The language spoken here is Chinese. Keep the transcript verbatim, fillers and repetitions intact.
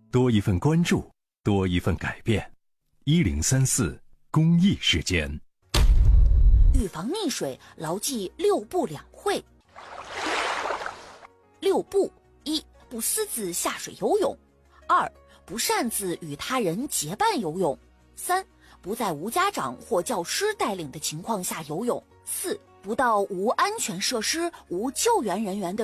多一份关注，多一份改变。一零三四公益时间。 预防溺水，牢记六不两会。六不：一、不私自下水游泳；二、不擅自与他人结伴游泳；三、不在无家长或教师带领的情况下游泳；四、不到无安全设施、无救援人员的